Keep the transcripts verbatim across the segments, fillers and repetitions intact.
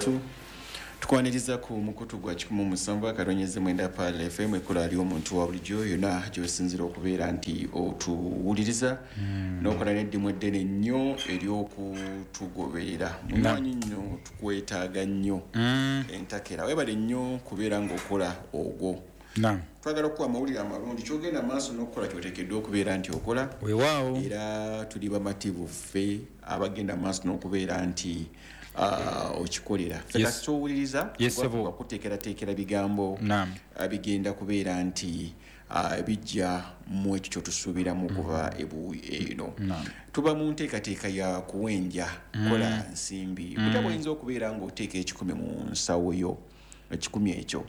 tukwaniriza ku mukutu gwa kikumu musanvu akaronyeze mwenda pale F M ekula ali omuntu wa bulijjo yona gyosinzira okubeera nti otuwuliriza mm. n'okola n'eddimu eddene nnyo ery'okutugoberera mumanyi nnyo tukwetaaga nnyo mm. entakera webale nnyo kubeera ng'okola ogwo Naam. Twagala okuwa amawulire amalungi kyogenda maaso n'okukola kyoteekeddwa okubeera nti okola weewaawo era tuli bamativu ffe abagenda maaso n'okubeera nti uh, okikolera ffe yes. kasi kyowuliriza yes, wakuteekerateekera bigambo Naam. bigenda kubeera nti uh, bijja mu ekyo kyotusuubiramu okuva mm. ebu eno tuba mu nteekateeka ya kuwenja mm. kola nsimbi mm. butaba oyinza okubeera ng'oteeka ekikumi mu nsawo yo ekikumi ekyo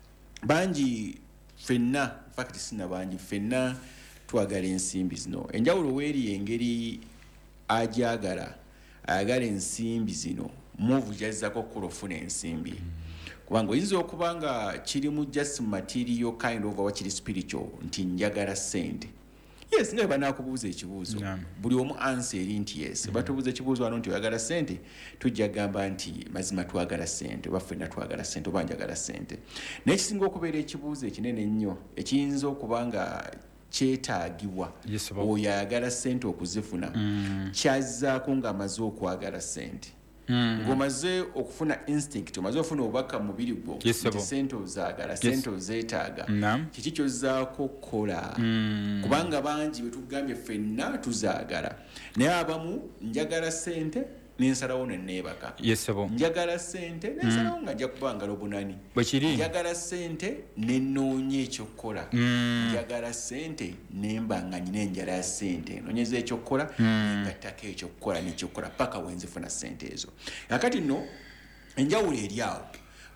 banji fenna fact sina banji fenna twagala ensimbi zino enjawulo weeri engeri ajagala ayagala ensimbi zino move jazzako kulofuna ensimbi kubanga oyinza okubanga kiri mu just material kind of what is spiritual nti njagala sente yes nga banakubuuza ekibuuzo buli omu answer eri nti yes batubuuza ekibuuzo wano nti oyagala sente tujja gamba nti mazima twagala sente bafena twagala sente oba njagala sente n'ekisinga okubeera ekibuuzo ekinene nnyo ekiyinza okubanga kyetaagibwa yes, oyo ayagala sente okuzifuna mm. kyazzaako ng'amaze okwagala sente Mm. ngomaze okufuna instinct omaze ofuna obaka mubiri gwo yes, nti sente ozaagala yes. sente ozeetaaga mm. kiki kyozzaako kola mm. kubanga bangi betugambye ffenna tuzaagala naye abamu njagala sente nensalawo nenneebaka yes, njagala sente nensalawo mm. nga nja kubanga lobunani njagala sente nenoonya ekyokukola mm. njagala sente nemba nga nyina enjala ya sente noonyeza ekyokukola mm. ngattako ekyokukola nekyokukola paka wenzifuna sente ezo akati nno enjawulo eri awo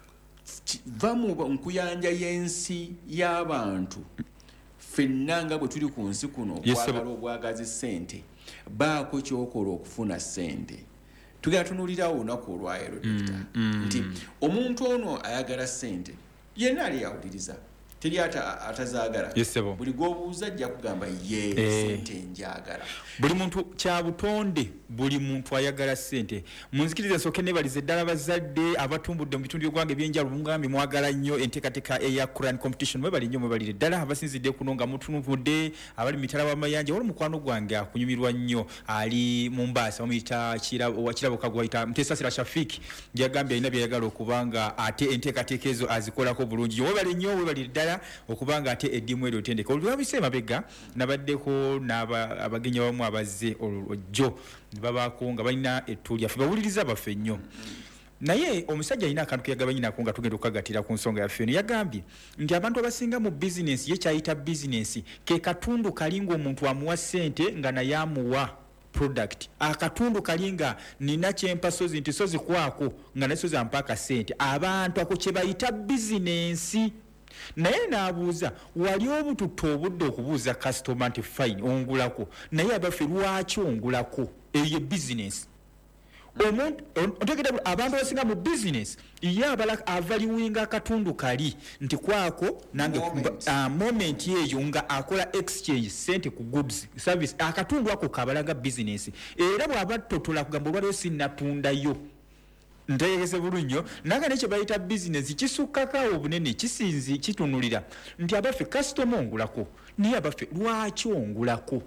va mu nkuyanja y'ensi y'abantu ffenna nga bwe tuli ku nsi kuno okwagala obwagazi sente baako kyokola okufuna sente tugenda tunulirawo olunaku olwaleero dokita mm, nti omuntu ono ayagala sente yenna ali yawuliriza teri atazaagala yes, buli gwobuuza ajja kugamba ye eh. sente njagala buli muntu kya butonde buli muntu ayagala sente munzikiriza nsooke nebalize ddala bazadde abatumbudde mu bitundu by'ogwange ebyenjawulo mungambye mwagala nnyo enteekateeka eya Quran competition mwebali nnyo mwebalire ddala abasinzidde kuno nga mutunuvudde abali mu mitala w'amayanja wali mukwano gwange akunyumirwa nnyo ali mu Mbaasa bamuyita kirabo kagwayita Mutesasira Shafiki yagambye alina byayagala okubanga ate enteekateeka ezo azikolako bulungi webali nnyo webalire ddala okubanga ate eddimu eryo tendeka olwabise mabega nabaddeko n'abagenyi abamu abazze olujjo babaako nga balina ettulya ffe bawuliriza baffe nnyo naye omusajja alina akantu keyagabanyinako nga tugenda okukagatira ku nsonga yaffe eno yagambye nti abantu abasinga mu bizinensi ye kyayita bizinensi ke katundu kalinga omuntu amuwa ssente nga naye amuwa product akatundu kalinga nina kyempa sozi nti sozi kwako nga naye sozi ampa akasente abantu ako kye bayita bizinensi naye naabuuza wali obututta obudde okubuuza customer nti fine ongulako naye abaffe lwaki ongulako eyo business omuntu ontegedde abantu abasinga mu business ye abala avaliwinga akatundu kali nti kwako nange moment, uh, moment eyo nga akola exchange sente ku goods service akatundu ako kabalaga business era bw'aba totola kugamba olwaliwo sinnatundayo ntegese bulunyo naga nekye bayita business kisukkako obunene kisinzi kitunulira nti abaffe customer ongulako niye abaffe lwaki ongulako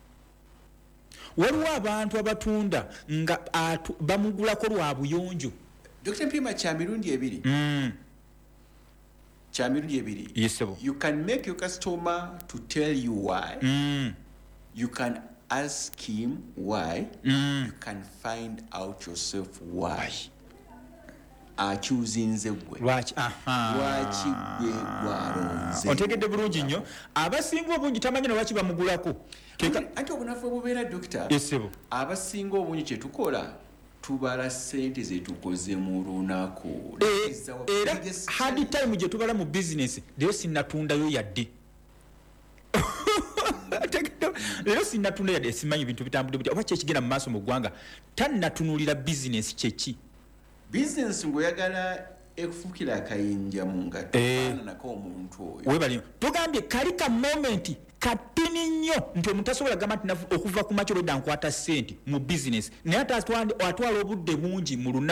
waliwo abantu abatunda nga bamugulako lwa buyonjo Doctor Mpima kya mirundi ebiri mm. kya mirundi ebiri yes, you can make your customer to tell you why mm. you can ask him why mm. you can find out yourself why akyuzinze gwe lwaki aha lwaki gwe gwalonze ontegedde bulungi nnyo abasinga obungi tamanyi lwaki bamugulako anti obunafu obubeera dokita esebo abasinga obungi kyetukola tubala sente zetukoze mu lunaku e, era hard time gye tubala mu business leero sinnatundayo yadde leero sinnatunda yadde simanyi bintu bitambudde butya oba kyekigenda mu maaso mu ggwanga tannatunulira business kyeki business ngoyagala ekufukira akayinja mu ngato eh, nako omuntu oyo webali tugambye kali ka moment katini nnyo nti omuntu asobola gamba nti okuva ku makyo lwedda nkwata ssente mu business naye ate atwala obudde bungi mu lunaku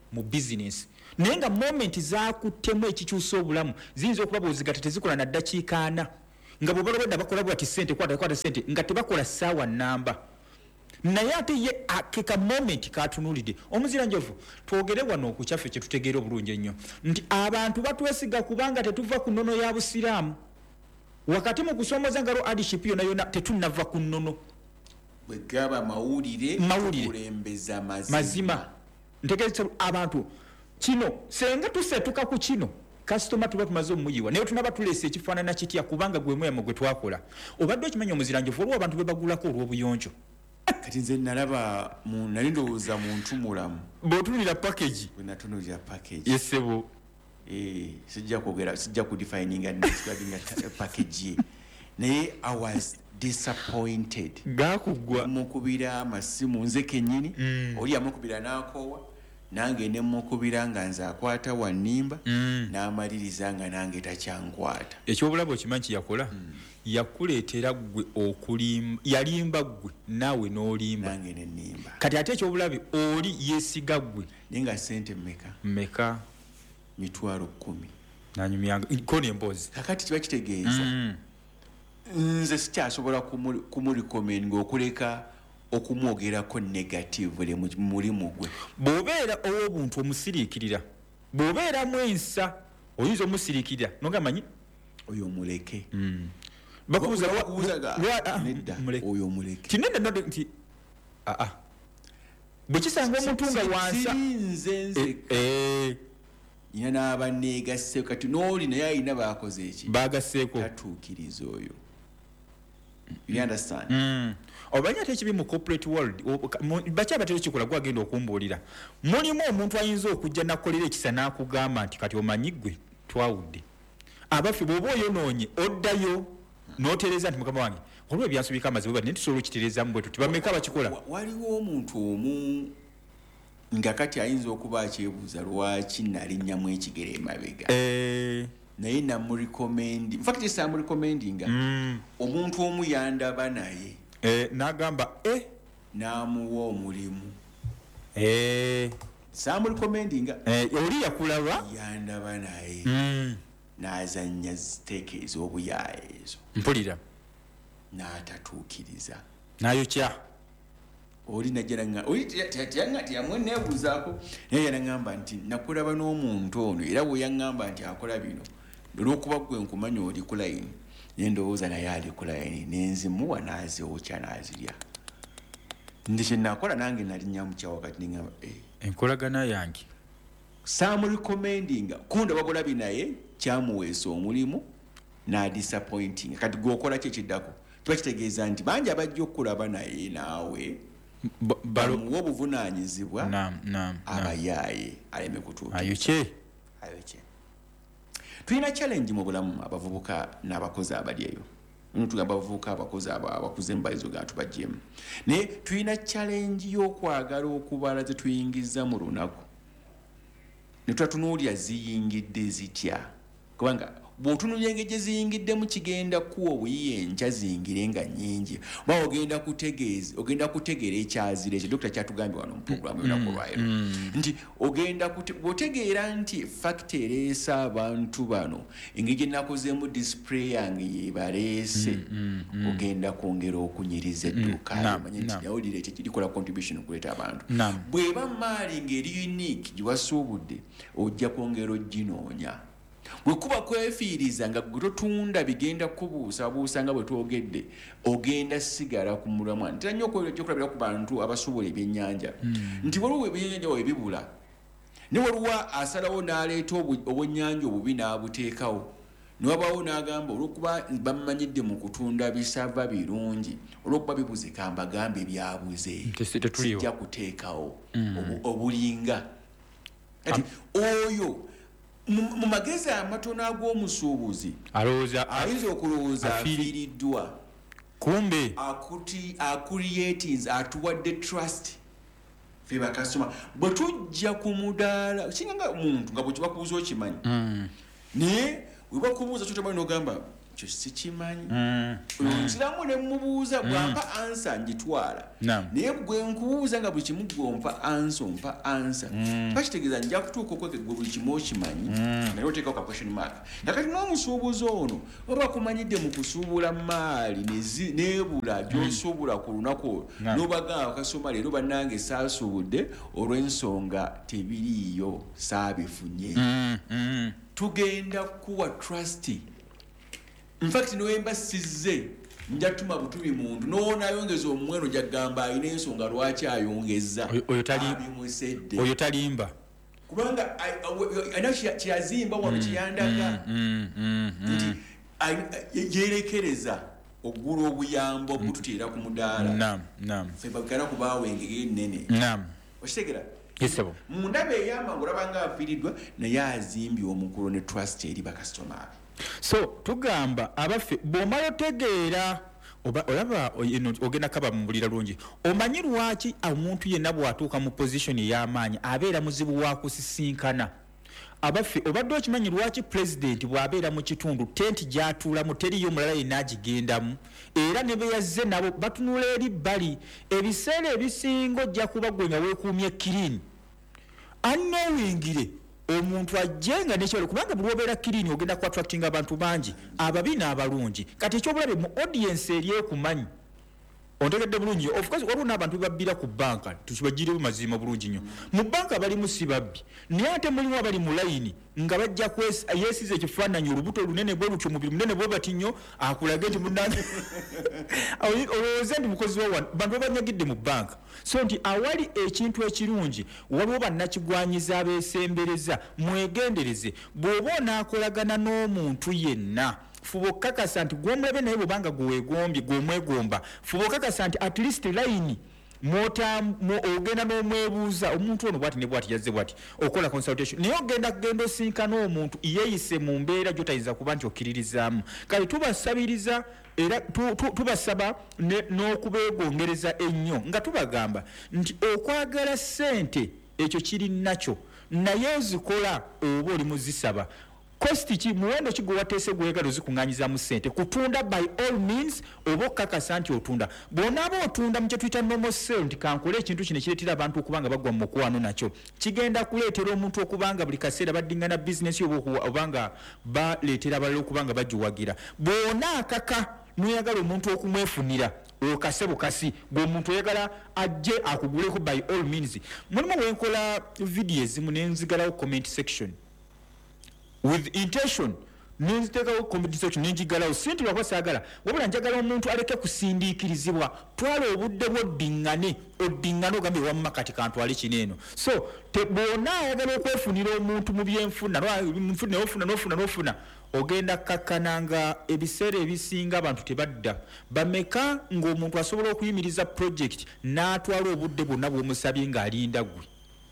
mu business naye nga moment zakuttemu ekikyusa obulamu ziyinza okuba bwozigata tezikola na ddakiika ana nga bwebalobedda bakola bwati ssente kwata kwata ssente nga tebakola ssaawa nnamba naye ate ye akeka moment katunulidde omuzira njovu twogere wano ku kyaffe kye tutegeera obulungi ennyo nti abantu batwesiga kubanga tetuva ku nnono ya busiraamu wakati mu kusomoza ngalo adiship yona yona tetunnava ku nnono bwegaba mawulire kulembeza mazima, mazima. Ntegeeza abantu kino senga tusetuka ku kino kasitoma tuba tumaze omuyiwa naye tunaba tulese ekifaanana kitya kubanga gwe mwema gwe twakola obadde okimanya omuziranjovu olwo abantu bebagulako olw'obuyonjo kati nze nalaba nali ndowooza muntu mulamu bw'otunulira package bwe natunulira package yesebo eh sijja kwogera sijja kudefining and describing a package naye I was disappointed gakugwa mukubira amasimu nze kennyini mm. oli amukubira n'akoowa nange ne mukubira nga nze akwata wannimba mm. n'amaliriza nga nange takyankwata ekyobulabo okimanyi yakola mm. yakuleetera gwe okulimba yalimba gwe naawe n'olimba nange ne nnimba kati ate ekyobulabe oli yeesiga gwe naye nga ssente mmeka mmeka mitwalo kkumi nanyumyanga koni emboozi kakati kiba kitegeeza mm. nze sikyasobola kumurekomendinga okuleka okumwogerako negative mu mulimu gwe bw'obeera ow'obuntu omusiriikirira bw'obeeramu ensa oyinza omusiriikirira nogamanyi oyo omuleke mm. bakubuza nedda oyo omuleke kinene node nti aa bwe kisanga omuntu nga wansa nze nze eh ina n'abaneegasse kati n'oli naye alina baakoze eki baagasseeko tatuukiriza oyo you understand mm. obanya ate ekibi mu corporate world bakyaba tekikola gwagenda okumbuulira mulimu omuntu ayinza okujja nakolera ekisa n'akugamba nti kati omanyi gwe twawudde abaffe bw'oba oyonoonye oddayo n'otereeza nti mukama wange olwo ebyansubika amazibu bati netusobola okitereezaamu bwe tuti bameka bakikola waliwo omuntu omu nga kati ayinza okuba akyebuuza lwaki nalinnyamu ekigere emabega eh naye namurekomendi infact samurekomendinga mm. omuntu omu yandaba naye eh n'agamba eh n'amuwa omulimu eh samurekomendinga eh oli yakulaba yandaba naye mm. n'azannya ziteeke ez'obuyaaye ezo mpulira n'atatuukiriza n'ayokya oli najjanga oli tiyanga tiyamwe neebuuzaako naye yanaŋŋamba nti nakulaba n'omuntu ono era bwe yaŋŋamba nti akola bino olw'okuba gwe nkumanya oli ku layini naye ndowooza naye ali ku layini nenzimuwa n'aziwokya n'azirya ndi kye nakola nange nalinnya mu kyawo kati neŋŋamba enkolagana yange samurekomendinga kunda bagolabi naye kyamuweesa omulimu n'adisappointinga kati gweokola ki ekiddako kiba kitegeeza nti bangi abajja okukulaba naye naawe bamuwa obuvunaanyizibwa abayaaye aleme kutuukayokye tulina challenge mu bulamu abavubuka n'abakozi abali eyo tugamba abavubuka abakozi abakuze mubalizo ga tubajjemu naye tulina challenge y'okwagala okubala ze tuyingiza mu lunaku ne tutatunuulira ziyingidde zitya kubanga bw'otunuulira engeri gye ziyingiddemu kigenda kuwa obuyiye enkya ziyingire nga nnyingi oba ogenda kutegeeza ogenda kutegeera ekyazira ekyo dokita kyatugambye wano mu puroguramu yonaku lwairo nti ogenda bw'otegeera nti fakita ereesa abantu bano engeri gye nakozeemu display yange yebaleese ogenda kwongera okunyiriza edduuka manye nti nawulira ekyo kirikola contribution okuleeta abantu bw'eba maali ngeri unique gye wasuubudde ojja kwongera oginoonya bwekuba kwefiiriza nga gwe totunda bigenda kubuusabuusa nga bwe twogedde ogenda sigala ku mulamwa ntera nnyo okyokulabira ku bantu abasuubula ebyennyanja nti waliwo ebyennyanja we bibula ne waliwo asalawo n'aleeta obwennyanja obubi n'abuteekawo niwabaawo n'agamba olw'okuba bamanyidde mu kutunda bisava birungi olw'okuba bibuze kambagambe byabuze sijja kuteekawo obulinga kati oyo mu magezi amatono ag'omusuubuzi ayinza okulowooza afiiriddwa kumbe acreatis atuwadde trust fe bakasoma bwe tujja ku mudaala kinga nga muntu nga bwe kibakubuuza okimanyi naye we bakubuuza kyotamanyi n'ogamba ekyo sikimanyi mm. nsiramu ne mubuuza bwampa ansa njitwala naye gwe nkubuuza nga buli kimu gwompa ansa ompa ansa bakitegeeza nja kutuuka okweke gwe buli kimu okimanyi naye oteekao ka question mark nakati n'omusuubuzi ono oba kumanyidde mu kusuubula maali neebula gy'osuubula ku lunaku n'obagamba kasoma leero bannange saasuubudde olw'ensonga tebiriiyo saabifunye tugenda kuwa trust. In fact noyemba sizze njatuma butubi muntu noona ayongeza omweno jagamba ayina ensonga lwaki ayongeza oyo tali oyo talimba kubanga anashi kyazimba wano kiyandaga nti yerekereza ogulu obuyambo bututira ku mudaala naam naam feba kana kubawengege nene naam oshitegera yesebo mundabe yamba ngurabanga afiridwa na yazimbi omukuru ne trust eri ba customer. So tugamba abafe bomalo tegeera oba olaba ogenda kaba mbulira lungi omanyi lwaki omuntu yenna bwatuuka mu position y'amaanyi abeera muzibu wa kusisinkana abafe obadde okimanyi lwaki president bw'abeera mu kitundu tenti gyatuulamu teriyo mulala yenna agigendamu era ne beyazze nabo batunula eri bali ebiseera ebisinga ojja kuba gwe nga weekuumye kirini annowingire omuntu ajjenga nekyalo kubanga buli obeera kirini ogenda ku attracting abantu bangi ababi n'abalungi kati ekyobulabe mu audience eri ekumanyi ontegedde bulungi of course waliwo n'abantu babbira ku banka tukibagiriwo mazima bulungi nnyo mu banka balimu si babbi naye ate mulimu abali mu layini nga bajja yeesiza ekifaananyi olubuto olunene bwe lutyo omubiri munene bwe bati nnyo akulage nti munnange olowooze nti mukozi wa bantu babanyagidde mu banka so nti awali ekintu ekirungi waliwo bannakigwanyiza abeesembereza mwegendereze bw'oba onaakolagana n'omuntu yenna fuba okukakasa nti gw'omulabe naye bw'obanga gweweegombye gw'omwegomba fuba okukakasa nti at least layini ogenda n'omwebuuza omuntu ono bwati ne bwati yazze bwati okola consultation naye ogenda kugenda osinkana omuntu yeeyise mu mbeera gy'otayinza kuba nti okkiririzaamu kale tubasabiriza era tubasaba n'okubeegongereza ennyo nga tubagamba nti okwagala ssente ekyo kiri nakyo naye ozikola oba oli muzisaba kosti ki muwendo ki gwe wateese gwegalo zikuŋŋaanyizaamu ssente kutunda by all means oba okukakasa nti otunda bw'onaaba otunda mu kye tuyita normal sale nti kankole ekintu kino kireetera abantu okuba nga bagwa mu mukwano nakyo kigenda kuleetera omuntu okuba nga buli kaseera baddiŋŋana bizinesi oba nga baleetera abalala okuba nga bagiwagira bw'onaakaka noyagala omuntu okumwefunira okase bukasi bw'omuntu oyagala ajje akuguleko by all means mulimu wenkola video ezimu nenzigalawo comment section with intention nenziteekawo comment section nenjigalawo sinti lwakwa saagala wabula njagala omuntu aleke kusindiikirizibwa twala obudde bw'oddiŋŋane oddiŋŋane ogambe wamma kati kantwale kineeno so bw'ona ayagala okwefunira omuntu mu byenfuna nofuna nofuna nofuna ogenda kakkananga ebiseera ebisinga abantu tebadda bameka ng'omuntu asobola okuyimiriza project n'atwala obudde bwonna bw'omusabye ng'alinda gwe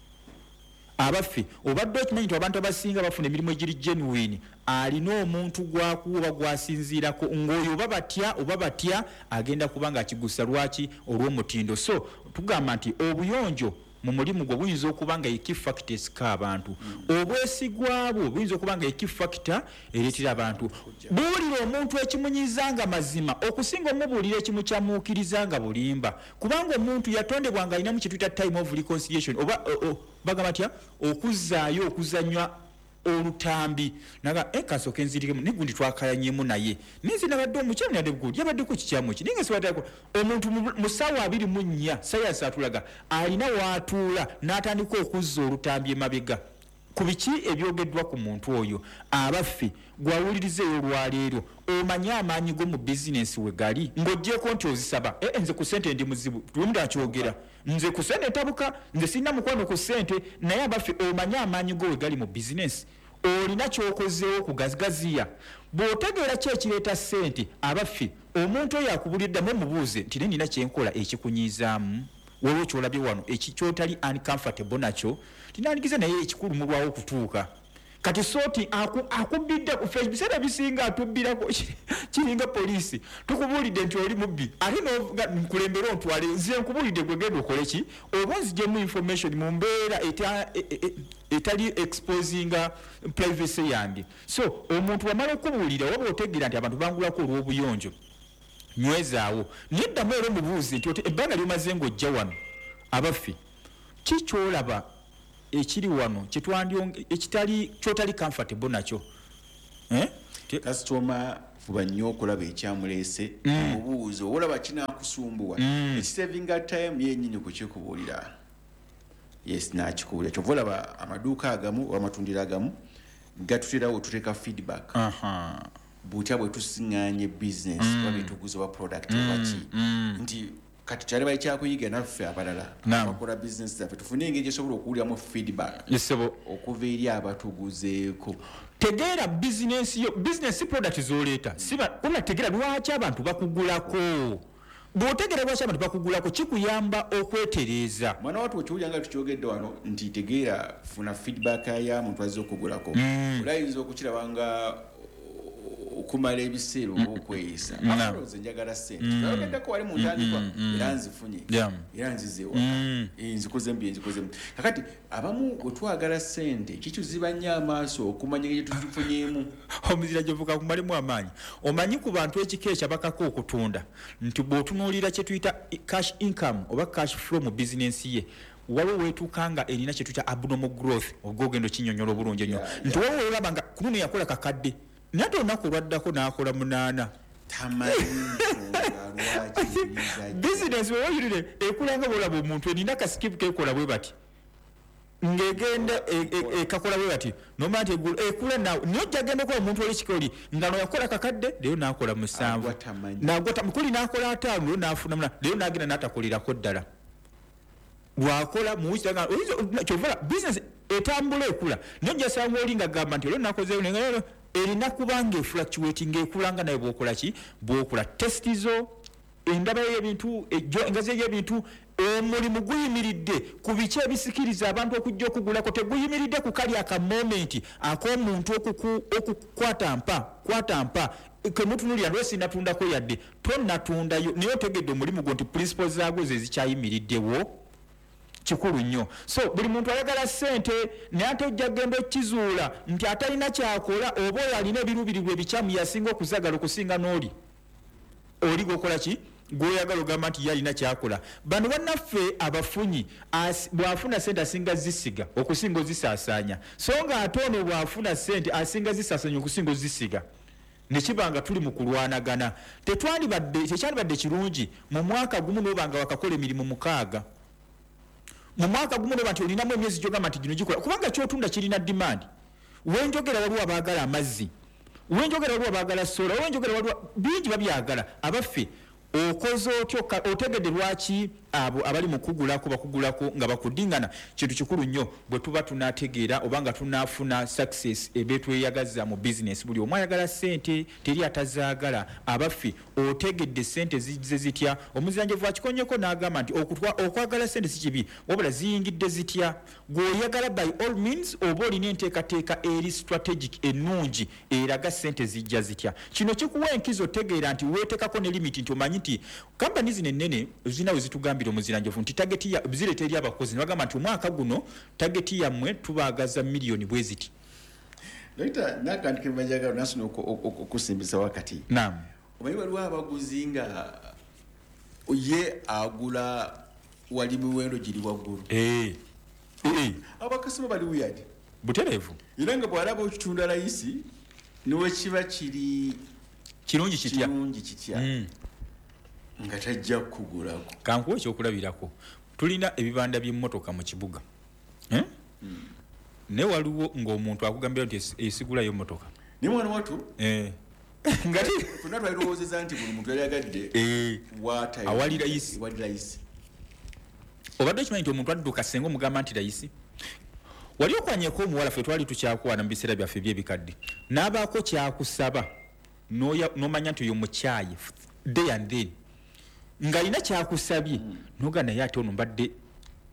abaffe obadde okimanyi nti abantu abasinga bafuna emirimu egiri genuine alina omuntu gwakuba gwasinziirako ng'oyo oba batya oba batya agenda kuba nga akigusa lwaki olw'omutindo so tugamba nti obuyonjo mu mulimu gwe buyinza okuba nga ye key factor esika abantu obwesigwa bwo buyinza okuba nga ye key factor ereetera abantu buwulira omuntu ekimunyiza nga mazima okusinga omubuulira ekimu kyamuukiriza nga bulimba kubanga omuntu yatondebwa nga alinamu kye tuyita time of reconciliation oba bagamba tya okuzzaayo okuzanywa olutambi naga ekasooka enzirikemu nigundi twakayanyemu naye ninzi nabadde omukyami nadde buguli yabaddeko kikyamu ki ninga sibatako omuntu mu ssaawa abiri mu nnya sayansi atulaga alina waatuula n'atandika okuzza olutambi emabega ku biki ebyogeddwa ku muntu oyo abaffe gwawulirizeeyo olwaleero omanye amaanyi go mu bizinesi we gali ng'oggyeko nti ozisaba e nze ku ssente ndi muzibu tulumu akyogera nze ku ssente ntabuka nze sirina mukwano ku ssente naye abaffe omanye amaanyi go we gali mu bizinesi olina kyokozeewo kugazigaziya bw'otegeera ki ekireeta ssente abaffe omuntu oyo akubuliddamu omubuuze nti ne nina kyenkola ekikunyiizaamu waliwo kyolabye wano ekikyotali uncomfortable nakyo tinandikize naye ekikulu mulwawo okutuuka kati soti akubidde ku Facebook bisera bisinga atubbirako kiringa polisi tukubulidde nti oli mubbi ate n'okulembera ontwale nze nkubulidde gwe genda okole ki oba nzijemu information mu mbeera etali exposinga privacy yange so omuntu wamala okubuulira waba otegeera nti abantu bangulako olw'obuyonjo nywezaawo neddamu era omubuuzi nti ebbanga lyomaze ng'ojja wano abaffe kikyolaba ekiri wano ekitali kyotali comfortable nakyo eh customer fuba nnyo okulaba ekyamuleese obuuzo olaba kinakusumbuwa ekisavinga time yennyini kukikubuulira yes nakikubuulira kyova olaba amaduuka agamu amatundiro agamu gatuterawo tuteeka feedback butya bwe tusiŋŋaanye business babe tuguza wa product waki nti kati kyali bali kyakuyiga naffe abalala abakola business zaffe tufune engeri gyesobola okuwuliramu feedback okuva eri abatuguzeeko tegeera business yo business product zoleeta siba onategeera lwaki abantu bakugulako bw'otegeera lwaki abantu bakugulako kikuyamba okwetereeza mwana watu okiwulira nga tukyogedde wano nti tegeera funa feedback ya muntu azze okugulako olayinza okukiraba nga okumala ebiseera okweyisa abaroze njagala ssente tulageddeko wali mu ntandikwa era nzifunye era nzizewa nzikoze mbi nzikoze mbi kakati abamu bwe twagala ssente kikyuziba nnyo amaaso okumanya engeri tuzifunyemu omuzira gyovuga kumalimu amaanyi omanyi ku bantu ekika ekyabakako okutunda nti bw'otunuulira kye tuyita cash income oba cash flow mu bizinensi ye waliwo weetuuka nga erina kye tuyita abnormal growth ogogendo kinyonyola obulungi ennyo nti waliwo weeraba nga ku luno yakola kakadde naye olunaku olwaddako n'akola munaana bizinesi wewayirire ekulanga bwolaba omuntu erina kasikipu kekola bwe bati ng'egenda ekakola bwe bati nomala nti ekula naawe niyo jjagenda okola omuntu oli kikoli nga no yakola kakadde leero n'akola musanvu kuli n'akola ataano leero n'afuna munaana leero n'agenda n'atakolerako ddala lwakola muwikiranga kyovala bizinesi etambula ekula niyo gyasanga oli nga gamba nti leero nakozeewo nenga erina kubanga efluctuating ekulanga naye bwokola ki bwokula testizo endaba y'ebintu engazi y'ebintu omulimu guyimiridde ku biki ebisikiriza abantu okujja okugulako teguyimiridde ku kali aka moment ak'omuntu okukwata mpa kwata mpa kemutunulira ndowe sinatundako yadde tonatundayo naye otegedde omulimu gwo nti principles zaagwo ze zikyayimiriddewo kikulu nnyo so buli muntu ayagala ssente naye ate ojja genda okkizuula nti atalina kyakola oba oyo alina ebirubiribwa ebikyamu yasinga okuzagala okusinga n'oli oli gwokola ki gwoyagala ogamba nti ye alina kyakola bano bannaffe abafunyi bw'afuna ssente asinga zisiga okusinga ozisaasaanya so nga ate ono bw'afuna ssente asinga zisaasaanya okusinga ozisiga nekibanga tuli mu kulwanagana tetwandibadde tekyandibadde kirungi mu mwaka gumu n'obanga wakakola emirimu mukaaga mu mwaka gumu noba nti olinamu emyezi gyogamba nti gino gikola kubanga kyotunda kirina demand wenjogera waliwo abaagala amazzi wenjogera waliwo abaagala sola wenjogera waliwo bingi babyagala abaffe okoze otyo otegedde lwaki abo abali mu kugulako bakugulako nga bakudingana kintu kikulu nnyo bwe tuba tunategeera obanga tunafuna success ebetweyagaza mu business buli omu ayagala ssente teri atazaagala abaffe otegedde ssente zize zitya omuziranjevu akikonyeko n'agamba nti okwagala ssente si kibi wabula ziyingidde zitya gweoyagala by all means oba olina enteekateeka eri strategic ennungi eraga ssente zijja zitya kino kikuwa enkizo otegeera nti weetekako ne limiti nti omanyi nti kampani zino ennene zirina we zitugambira omuziranjevu nti tageti ya zireeta eri abakozi ne bagamba nti omwaka guno tageti yammwe tubaagaza miliyoni bwe ziti Dokita nakandika emajagalo nasono okusimbisa wakati naam omanyi waliwo abaguzi nga ye agula wali miwendo giri waggulu eh eh abakasoma bali weird butereevu era nga bw'alaba okitunda layisi niwe kiba kiri kirungi kitya kirungi kitya mm. nga tajja kugulako kankuwa ekyokulabirako tulina ebibanda by'emmotoka mu kibuga eh? mm. ne waliwo ng'omuntu akugambira nti esigulayo emmotoka ne mwana watu eh. ngati funa twalirowoozeza nti buli muntu yali agadde eh. waata awali layisi wali layisi obadde okimanyi nti omuntu adduka senga omugamba nti layisi wali okwanyeko omuwala ffe twali tukyakwana mu biseera byaffe by'ebikadde n'abaako kyakusaba n'omanya nti oyo mukyayi day and then ng'alina kyakusabye mm. noga naye ate ono mbadde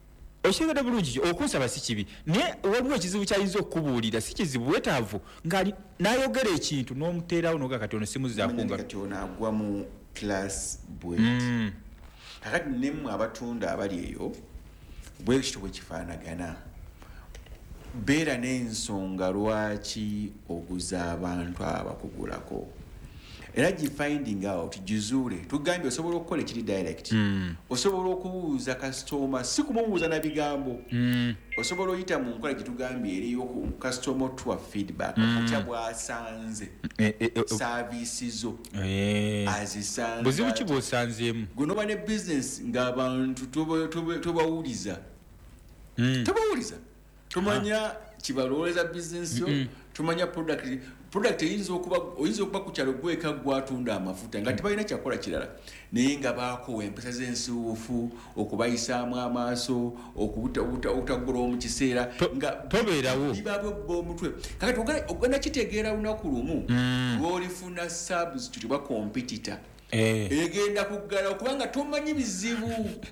okyegedde bulungi okunsaba si kibi naye waliwo ekizibu kyayinza okubuulira si kizibu wetaavu ngaali n'ayogera ekintu n'omuteerawo n'oga kati ono simuzzaakunga kati ono agwa mu class bwet kakati nemmwe abatunda abali eyo bwe kityo bwe kifaanagana beera n'ensonga lwaki oguza abantu abakugulako era gifinding out gizuule tugambye osobola okukola ekiri direct mm. osobola okubuuza customer si kumubuuza na bigambo mm. osobola oyita mu nkola gitugambye eriyo ku customer to feedback kutya mm. bwasanze e, e, e, service zo e, azisanze buzibu ki bw'osanzeemu gunoba ne business ng'abantu tobawuliza mm. tobawuliza tumanya ah. kibalowoleza business yo mm -mm. tumanya product product eyinza okuba oyinza okuba ku kyalo gweka gwatunda amafuta nga tebalina kyakola kirala naye nga baakowa empesa z'ensuufu okubayisaamu amaaso okutagula mu kiseera nga tobeerawo bibaabwe b'omutwe kakati ogenda kitegeera lunaku lumu lw'olifuna substitute oba competitor egenda kuggala kubanga tomanyi bizibu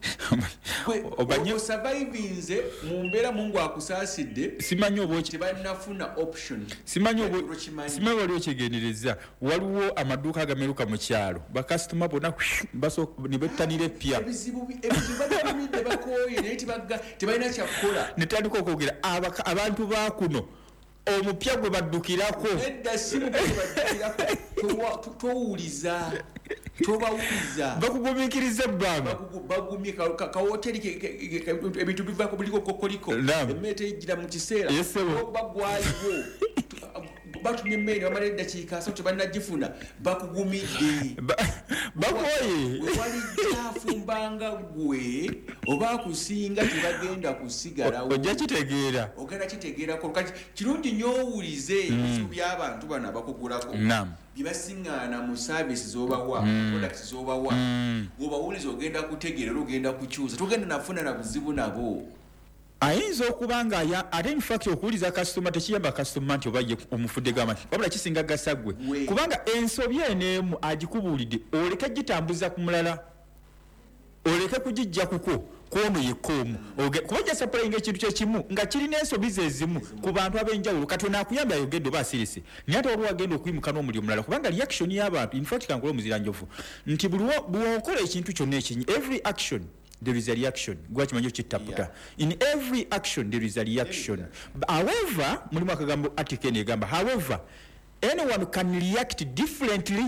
osurvivinze mu mbeera mungu akusaasidde simanyi oba tebanafuna option simanyi waliwo kyegendereza waliwo amaduuka agameruka mu kyalo bakasitoma bonna ne bettanira epya ebizibu babimidde bakooye naye tebalina kyakukola netandika okwogera abantu ba kuno omupya gwe baddukirako edda simu gwe baddukirako towuliza tobawuliza bakugumiikiriza ebbanga bagumye kawoteri ebintu bivako buliko kokoliko emmere ejjira mu kiseera bagwaliwo batumye emmere bamala eddakiika asatu tebanagifuna bakugumidde bakoye walijjafumbanga gwe oba akusinga tebagenda kusigalawo ojja kitegeera ogenda kitegeerako kati kirungi nnyo owulize ebizibu by'abantu bano abakugulako byebasiŋŋaana mu service z'obawa products z'obawa obawuliza ogenda kutegeera era ogenda kukyusa togenda nafuna na buzibu nabo ayinza okuba nga ate infact okuwuliza kasitoma tekiyamba kasitoma nti oba ye omufudde g'amati wabula kisinga gasagwe kubanga ensobi eneemu agikubuulidde oleke gitambuza ku mulala oleke kugijja kuko kwono yekoomu kuba gya saplayinga ekintu kyekimu nga kirina ensobi ze zimu ku bantu ab'enjawulo katonda akuyamba ayogedde oba asirise naye ate waliwo agenda okuyimuka n'omuli omulala kubanga reaction y'abantu infact kankola omuzira njovu nti bw'okola ekintu kyonna ekinyi every action there is a reaction gwakimanyi okitaputa in every action there is a reaction however mulimu akagambo article negamba however anyone can react differently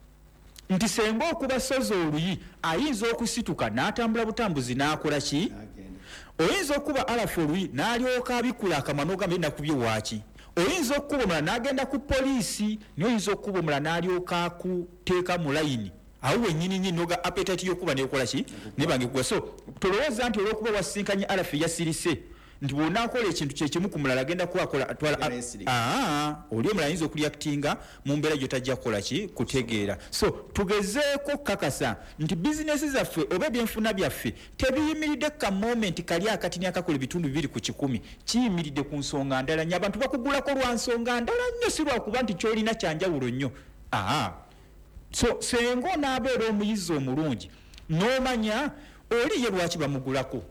nti senga okuba sozo oluyi ayinza okusituka n'atambula butambuzi n'akola ki oyinza okuba alafu oluyi n'alyoka abikula akamwa n'ogamba nakubye waaki oyinza okuba omulala n'agenda ku poliisi naye oyinza okuba omulala n'alyoka akuteeka mu layini awo wennyini nyini noga appetite yokuba nekola ki nebange kuwa so tolowooza nti olwokuba wasinkanye alafu yasirise nti bw'onaakola ekintu kyekimu ku mulala agenda kuwakola atwala aa oli omulala ayinza okureactinga mu mbeera gyotajja kukola ki kutegeera so tugezeeko kakasa nti bizinesi zaffe oba ebyenfuna byaffe tebiyimiridde ka moment kali akatini akakola ebitundu bibiri ku kikumi kiyimiridde ku nsonga ndala nnyo abantu bakugulako lwa nsonga ndala nnyo si lwakuba nti kyolina kyanjawulo nnyo aa so sengo n'abeera omuyizi omulungi n'omanya oli ye lwaki bamugulako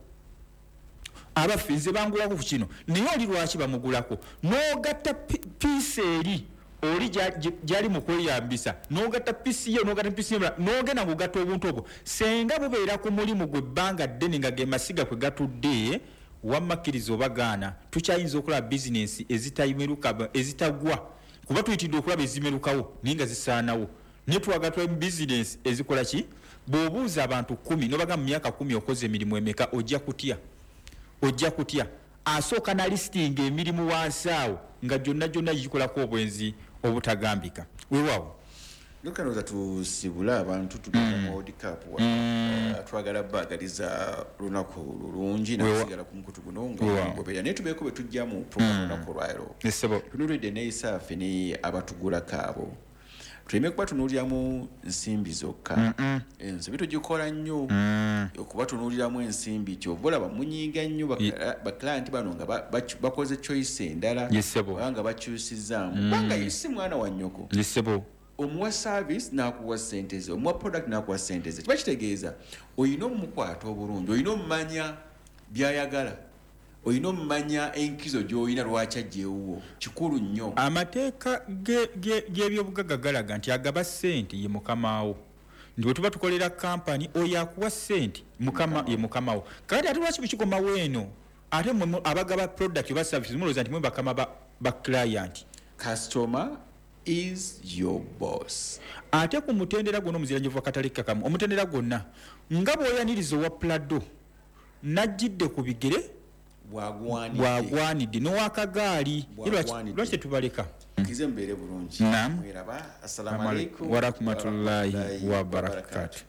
abaffe nze bangulako ku kino naye oli lwaki bamugulako n'ogatta piisi eri oli gyali mu kweyambisa n'ogatta piisi ye n'ogatta piisi ye n'ogenda ng'ogatta obuntu obwo senga bubeera ku mulimu gwe ebbanga ddene nga ge masiga kwe gatudde wammakkiriza oba gaana tukyayinza okulaba bizinensi ezitayimeruka ezitagwa kuba tuyitidde okulaba ezimerukawo naye nga zisaanawo netwagatwa business ezikola ki bw'obuuza abantu kumi nobaga mu myaka kumi okoze emirimu emeka ojja kutya ojja kutya asooka na listing emirimu wansi awo nga gyonna gyonna gikolako obwenzi obutagambika weewaawo lukanoza tusibula abantu tugenda mu World Cup twagala baagaliza lunaku lulungi nasigala ku mukutu guno ngaobeera naye tubeeko bwe tujja mu program lunaku lwaliro tunulidde neisaafe ne abatugulako abo tuleme kuba tunuuliramu nsimbi zokka ensobi tugikola nnyo okuba tunuuliramu ensimbi kyova olaba munyiiga nnyo baklayenti bano nga bakoze choice endala nga bakyusizaamu kubanga yesi mwana wa nnyoko omuwa service n'akuwa ssente ze omuwa product n'akuwa ssente ze kiba kitegeeza olina omumukwata obulungi olina omumanya byayagala oyina omumanya enkizo gy'olina lwaki ajjeewuwo kikulu nnyo. Amateeka g'ebyobugagga galaga nti agaba ssente ye mukamawo ndi bwe tuba tukolera kampani oyo akuwa ssente mukama ye mukamawo kati ate lwaki bukikomawo eno ate abagaba product oba services mulowooza nti mwe bakama ba client. Customer is your boss. Ate ku mutendera gwonna omuziranyivu wakatale kakamu omutendera gwonna nga bw'oyaniriza owa Plado najjidde ku bigere bwagwanidde n'owakagaali lwaki tetubaleka kize mbeere bulungi. Mweraba. Assalamu alaikum wa rahmatullahi wa barakatuh.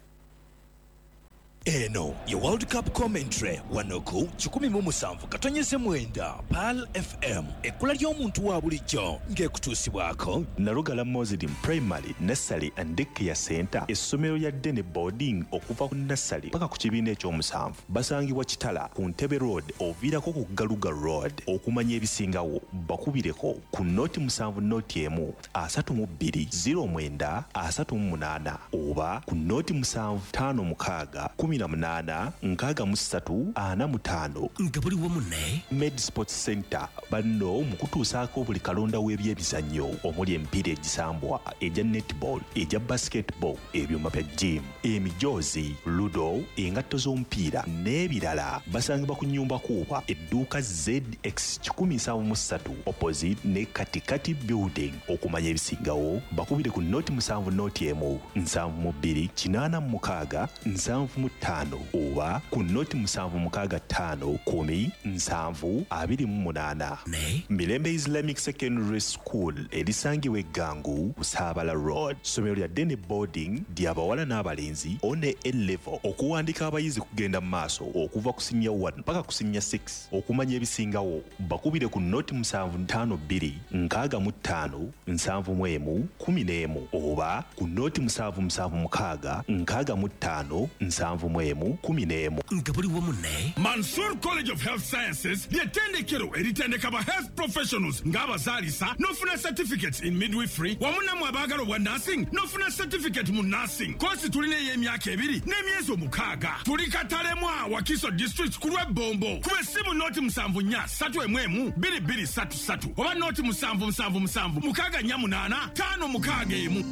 Eno ye World Cup commentary wanoku kikumi mu musanvu katonyeze mwenda Pal F M ekula ly'omuntu wa bulijjo ng'ekutuusibwako Narugala Muslim Primary Nursery and Daycare Center essomero lya Dene Boarding okuva ku nursery paka ku kibiina eky'omusanvu basangibwa Kitala ku Ntebe Road oviirako ku Galuga Road. Okumanya ebisingawo bakubireko ku noti musanvu noti emu asatu mu bbiri zero mwenda asatu mu munaana oba ku noti musanvu ttaano mukaaga kumi na munaana nkaaga mu ssatu ana mu ttaano. Nga buli wamu ne Med Sports Center banno mu kutuusaako buli kalonda w'ebyebizannyo omuli emipiira egisambwa egya netball egya basketball ebyuma bya gym emijoozi ludo engatto z'omupiira n'ebirala basangibwa ku nnyumba kuuba edduuka Z X kikumi nsanvu mu ssatu opposite ne Katikati building. Okumanya ebisingawo bakubire ku noti musanvu noti emu nsanvu mu bbiri kinaana mu mukaaga nsanvu mu ttaano oba ku noti musanvu mukaaga ttaano kumi nsanvu abiri mu munaana. Mirembe Islamic Secondary School erisangibwa eggangu Busaabala Road. Somero lya Dene Boarding ly'abawala n'abalenzi one A-level. Okuwandiika abayizi kugenda mu maaso okuva ku senior one paka ku senior six. Okumanya ebisingawo bakubire ku noti musanvu ttaano bbiri nkaaga mu ttaano nsanvu mu emu kumi n'emu oba ku noti musanvu musanvu mukaaga nkaaga mu ttaano nsanvu mu emu kumi n'emu. Nga buli wamu ne Mansour College of Health Sciences ly'ettendekero eritendeka ba health professionals ng'abazaalisa n'ofuna certificates in midwifery wamu nammwe abaagala obwa nursing n'ofuna certificate mu nursing. Koosi tulina ey'emyaka ebiri n'emyezi omukaaga. Tuli Katalemwa Wakiso district ku lw'ebbombo ku essimu noti musanvu nnya ssatu emu emu bbiri bbiri ssatu ssatu oba noti musanvu musanvu musanvu mukaaga nnya munaana ttaano mukaaga emu.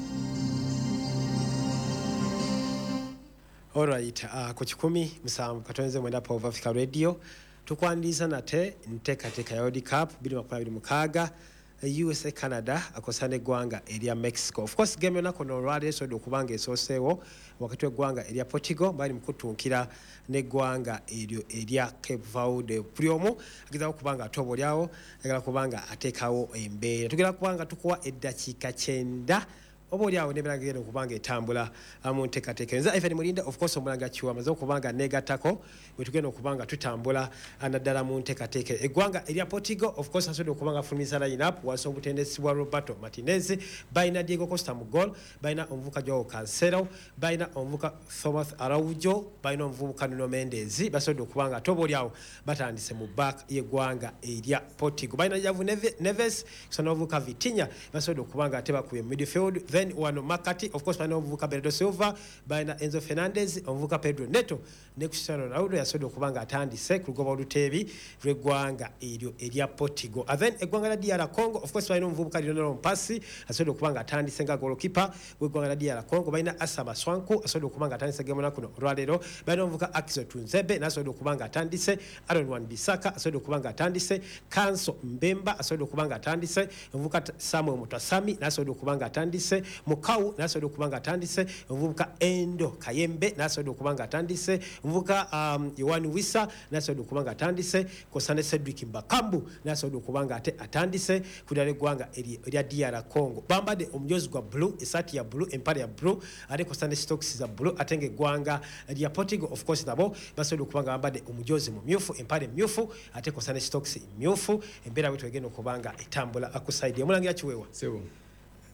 Alright, uh, ku kikumi musanvu katonze mwenda pa Africa Radio tukwandiza nate nteekateeka ya World Cup bbiri makumi abiri mukaaga U S A Canada akosana eggwanga erya Mexico. Of course game yonna kono olwaleero esobodde okubanga esooseewo wakati w'eggwanga erya Portugal bali mu kutunkira n'eggwanga eryo erya Cape Verde. Buli omu agezaako kubanga atobolyawo agala kubanga ateekawo embeera. Tugenda kubanga tukuwa eddakiika kyenda oba oliawo n'emiranga genda okubanga etambula mu nteekateeka. Nze Ivan Mulinda of course omulanga Kiwa amaze okubanga neegattako bwe tugenda okubanga tutambula naddala mu nteekateeka. Eggwanga erya Portugal of course asobodde okubanga afulumisa line-up wansi obutendesi bwa Roberto Martinez, balina Diego Costa mu goal, balina omuvubuka Joao Cancelo, balina omuvubuka Thomas Araujo, balina omuvubuka Nuno Mendes. Basobodde okubanga ate oba oliawo batandise mu back y'eggwanga erya Portugal. Balina Javu Neves kusana omuvubuka Vitinha basobodde okubanga ate bakubye mu midfield. Then wano Makati of course balina omuvubuka Bernardo Silva, balina Enzo Fernandez, omuvubuka Pedro Neto ne Cristiano Ronaldo yasobodde okubanga atandise ku lugoba oluteebi lw'eggwanga eryo erya Portugal. And then eggwanga lya D R Congo of course balina omuvubuka Lionel Mpasi asobodde okubanga atandise nga goalkeeper w'eggwanga lya D R Congo. Balina Asama Swanku asobodde okubanga atandise game na kuno olwaleero. Balina omuvubuka Akizo Tunzebe n'asobodde okubanga atandise. Aaron Wan-Bissaka asobodde okubanga atandise. Kanso Mbemba asobodde okubanga atandise. Omuvubuka Samuel Mutasami n'asobodde okubanga atandise. Mukau n'asobodde okubanga atandise. Omuvubuka Endo Kayembe n'asobodde okubanga atandise. Omuvubuka um, Yohani Wissa n'asobodde okubanga atandise. Kosane Cedric Mbakambu n'asobodde okubanga ate atandise kudala eggwanga erya D R Congo. Bambadde omujoozi gwa blue, esaati ya blue, empale ya blue, ate kosane stocks za blue. Ate ng'eggwanga erya Portugal of course nabo basobodde okubanga bambadde omujoozi mumyufu, empale myufu, ate kosane stocks myufu. Embeera bwe twegenda okubanga etambula akusaidi. Omulangira Kiweewa. Sebo.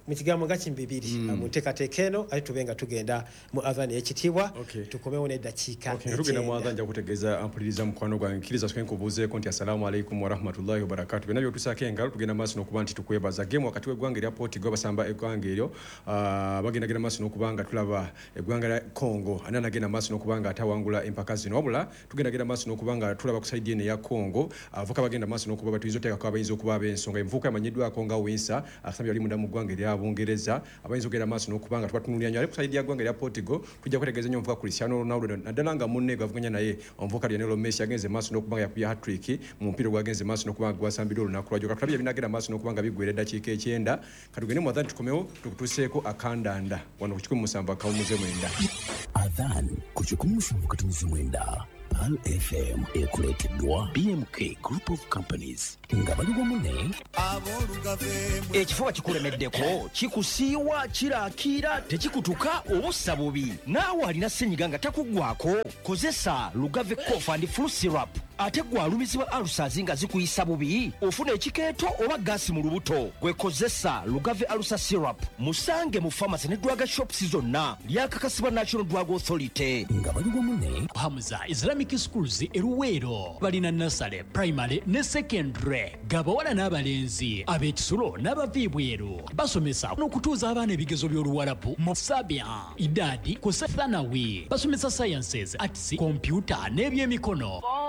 mu kigambo nga kimbibiri mm. mu nteekateeka eno ate tube nga tugenda mu adhan y'ekitiibwa okay. tukomewo n'eddakiika okay. tugenda mu adhan nja kutegeeza ampuliriza mukwano gwange nkiriza soke nkubuuzeeko nti assalamu alaikum warahmatullahi wabarakatu byonna byotusaako engalo tugenda maaso n'okuba nti tukwebaza gemu wakati w'eggwanga erya Portugal basamba eggwanga eryo uh, bagendagenda maaso n'okuba nga tulaba eggwanga lya Congo ani anagenda maaso n'okuba nga atawangula empaka zino wabula tugendagenda maaso n'okuba nga tulaba ku saidi eno eya Congo avuka bagenda maaso n'okuba batuyinza oteekako abayinza okuba ab'ensonga envuuka emanyiddwako nga Winsa asambye bali munda mu ggwanga erya Bungereza abayinza okugenda maaso n'okuba nga tubatunulira nnyo ali ku saidi ya ggwanga erya Portugal tujja kutegeeza nnyo omuvuka Cristiano Ronaldo naddala nga munne gwavuganya naye omuvuka Lionel Messi agenze maaso n'okuba nga yakubya hat-trick mu mpira gwagenze maaso n'okuba nga gwasambira olunaku lwajjo katulabye binagenda maaso n'okuba nga biggwera eddakiika ekyenda katugende mu adhan tukomewo tukutuuseeko akandanda wano ku kikumi musanvu akawumuze mwenda adhan ku kikumi musanvu katuuze mwenda Pal F M ekuleeteddwa B M K Group of Companies nga bali wamu ne ekifuba kikulemeddeko kikusiiwa kiraakira tekikutuka obussa bubi naawe alina ssenyiga nga takuggwako kozesa Lugave Cough and Flu Syrup ate gwe alumizibwa alusazi nga zikuyisa bubi ofuna ekikeeto oba gaasi mu lubuto gwekozesa Lugave Alusa Syrup musange mu pharmacy ne drug shops zonna lyakakasibwa National Drug Authority nga bali wamu ne Hamza Islamic Schools eruweero balina nursery primary ne secondary gabawala n'abalenzi ab'ekisulo n'abaviibweru basomesa n'okutuuza abaana ebigezo by'oluwalabu mu sabia idadi ku thanawi basomesa sciences arts computer n'ebyemikono